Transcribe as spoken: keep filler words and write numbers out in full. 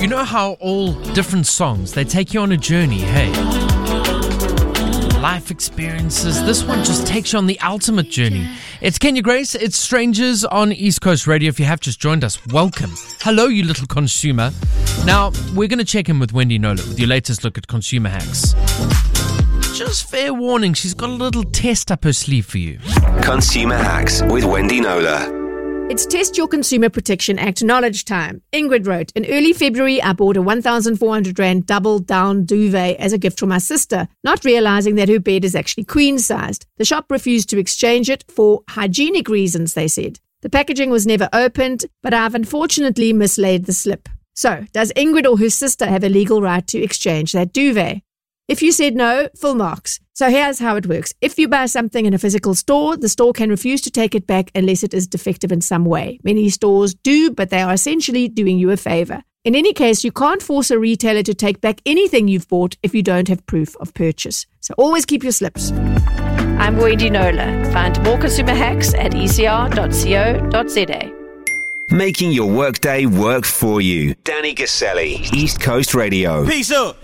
You know how all different songs, they take you on a journey, hey? Life experiences. This one just takes you on the ultimate journey. It's Kenya Grace. It's Strangers on East Coast Radio. If you have just joined us, welcome. Hello, you little consumer. Now, we're going to check in with Wendy Knowler with your latest look at consumer hacks. Just fair warning, she's got a little test up her sleeve for you. Consumer Hacks with Wendy Knowler. It's Test Your Consumer Protection Act knowledge time. Ingrid wrote, in early February, I bought a one thousand four hundred rand double-down duvet as a gift for my sister, not realizing that her bed is actually queen-sized. The shop refused to exchange it for hygienic reasons, they said. The packaging was never opened, but I've unfortunately mislaid the slip. So, does Ingrid or her sister have a legal right to exchange that duvet? If you said no, full marks. So here's how it works. If you buy something in a physical store, the store can refuse to take it back unless it is defective in some way. Many stores do, but they are essentially doing you a favor. In any case, you can't force a retailer to take back anything you've bought if you don't have proof of purchase. So always keep your slips. I'm Wendy Knowler. Find more consumer hacks at e c r dot co dot z a. Making your workday work for you. Danny Gaselli, East Coast Radio. Peace up.